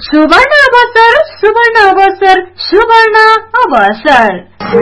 सुवर्ण अवसर, सुवर्ण अवसर, सुवर्ण अवसर।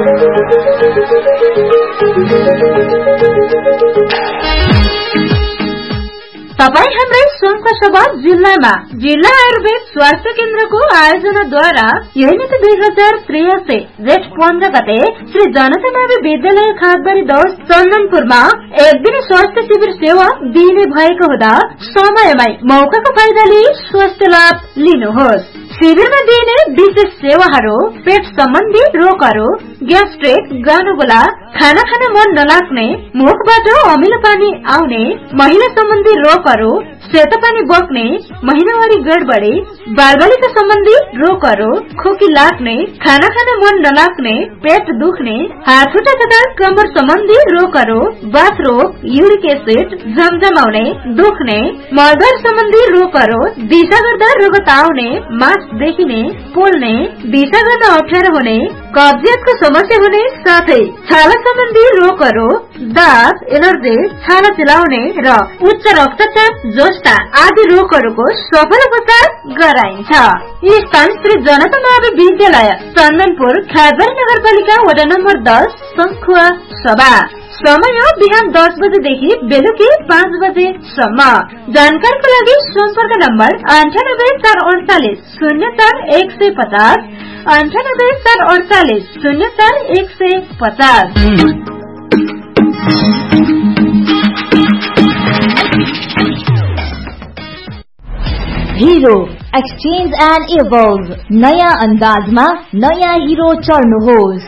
तपाई हाम्रै संखुवासभा जिल्लामा जिल्ला आयुर्वेद स्वास्थ्य केन्द्रको आयोजनाद्वारा यही मिति 2083 जेठ 15 गते श्री जनता मावि विद्यालय खादबारी 10 चन्दनपुरमा एक दिन स्वास्थ्य शिविर सेवा दिइने भएको हुँदा समयमै मौकाको फाइदा लिई स्वास्थ्य लाभ लिनुहोस्। शिविरमा दिइने विशेष सेवाहरू पेट सम्बन्धी रोगहरू, ग्यास्ट्रिक, गानुगोला, खाना खान मन नलाग्ने, मुखबाट अमिलो पानी आउने, महिला सम्बन्धी रोगहरू, सेतो पानी बग्ने, महिनावारी गडबडी, बालबालिका सम्बन्धी रोगहरू, खोकी लाग्ने, खाना खान मन नलाग्ने, पेट दुख्ने, हात खुट्टा तथा कम्बर सम्बन्धी रोगहरू, बाथ रोग, युरिक एसिड जमजमाउने, दुख्ने, मलद्वार सम्बन्धी रोगहरू, दिशा गर्दा रगत आउने, मास देखिने, पोल्ने, दिशा गर्न अप्ठ्यारो हुने, कब्जियतको समस्या हुने साथै छाला सम्बन्धी रोगहरू, दाँत, एलर्जी, छाला चिलाउने र उच्च रक्तचाप जस्ता आदि रोगहरूको सफल उपचार गराइन्छ। यी स्थान श्री जनता मावि विद्यालय चन्दनपुर, खादबारी नगरपालिका वडा नम्बर 10 संखुवा सभा। समय बिहान 10 बजेदेखि बेलुकी 5 बजेसम्म। जानकारीको लागि सम्पर्क number 98 448 04 150, 98 448 04 150। Hero exchange and evolve, नयाँ अन्दाजमा नयाँ हिरो चढ्नुहोस्।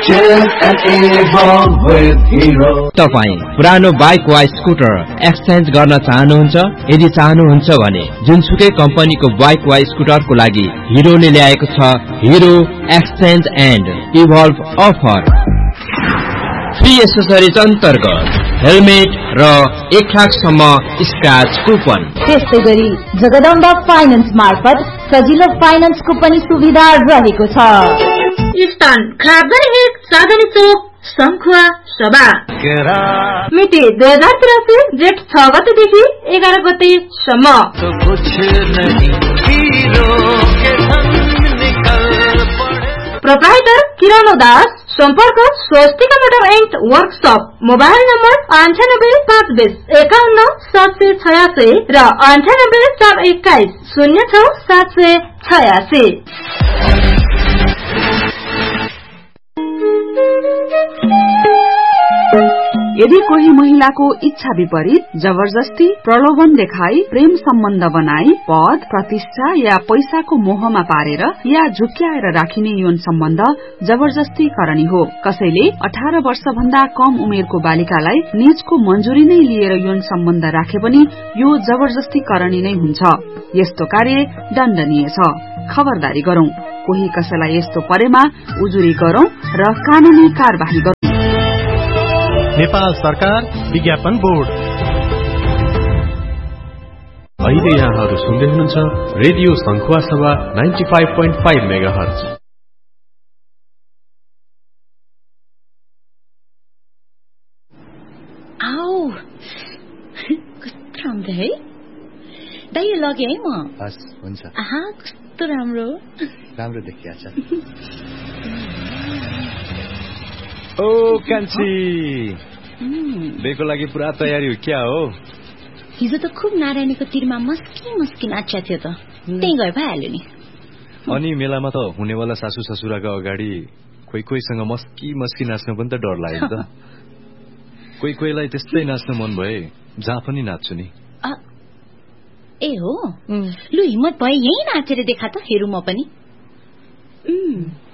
तपाईँ पुरानो बाइक वा स्कुटर एक्सचेन्ज गर्न चाहनुहुन्छ? यदि चाहनुहुन्छ भने जुनसुकै कम्पनीको बाइक वा स्कुटरको लागि हिरोले ल्याएको छ hero exchange and evolve offer. Free accessories अन्तर्गत हेलमेट र 1 लाखसम्म स्क्रैच कुपन। त्यस्तै गरी जगदम्बा फाइनान्स मार्फत सजिलो फाइनान्सको पनि सुविधा रहेको छ। स्थान खादबारी 1 साधनी चोक संखुवा सभा। मिति 2083 जेठ 6 गतेदेखि 11 गतेसम्म। प्रोप्राइटर किरण दास, सम्पर्क Swastika motor and workshop, mobile number 98 520 51 786 र 98 421 06 786। यदि कोही महिलाको इच्छा विपरीत जबरजस्ती, प्रलोभन देखाई, प्रेम सम्बन्ध बनाई, पद, प्रतिष्ठा या पैसाको मोहमा पारेर या झुक्क्याएर राखिने यौन सम्बन्ध जबरजस्ती करणी हो। कसैले 18 वर्ष भन्दा कम उमेरको बालिकालाई निजको मञ्जुरी नै लिएर यौन सम्बन्ध राखे पनि यो जबरजस्ती करणी नै हुन्छ। यस्तो कार्य दण्डनीय छ। खबरदारी गरौं। कोही कसैलाई यस्तो परेमा उजुरी गरौं र कानूनी कार्यवाही गरौं। नेपाल सरकार विज्ञापन बोर्ड। अहिले यहाँहरू सुन्दै हुनुहुन्छ रेडियो संखुवा सभा 95.5 मेगाहर्ज। आओ कस्तो राम्रो है दाइ, यो लगे है म। हस् हुन्छ। आहा कस्तो राम्रो राम्रो देखिया छ। ओ कान्छी, बेको लागि पुरा तयारी हो क्या हो? हिजो त खुब नारायणीको तिरमा मस्की नाच्या थियो त, त्यही गए भइहाल्यो नि। अनि मेलामा त हुनेवाला सासू ससुराका अगाडि कोही कोहीसँग मस्की नाच्न पनि त डर लाग्यो त। कोही कोहीलाई त्यस्तै नाच्न मन भए जहाँ पनि नाच्छु नि। ए हो, लु हिम्मत भए यही नाचेर देखा त, हेरौँ म पनि।